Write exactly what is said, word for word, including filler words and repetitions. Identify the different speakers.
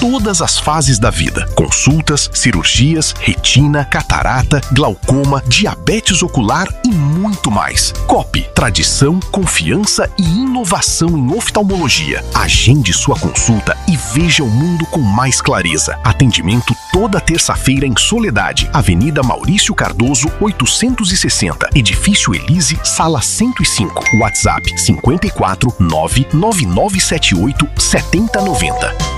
Speaker 1: todas as fases da vida. Consultas, cirurgias, retina, catarata, glaucoma, diabetes ocular e muito mais. Cope, tradição, confiança e inovação em oftalmologia. Agende sua consulta e veja o mundo com mais clareza. Atendimento toda terça-feira em Soledade, Avenida Maurício Cardoso, oitocentos e sessenta, Edifício Elise, Sala cento e cinco. WhatsApp cinco quatro nove nove nove sete oito sete zero nove zero.